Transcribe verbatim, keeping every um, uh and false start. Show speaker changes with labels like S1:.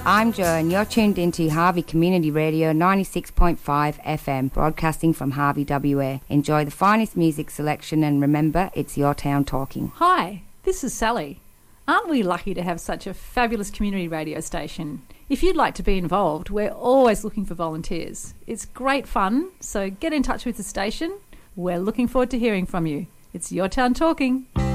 S1: I'm Jo and you're tuned into Harvey Community Radio ninety-six point five F M, broadcasting from Harvey W A. Enjoy the finest music selection and remember, it's your town talking.
S2: Hi, this is Sally. Aren't we lucky to have such a fabulous community radio station? If you'd like to be involved, we're always looking for volunteers. It's great fun, so get in touch with the station. We're looking forward to hearing from you. It's your town talking.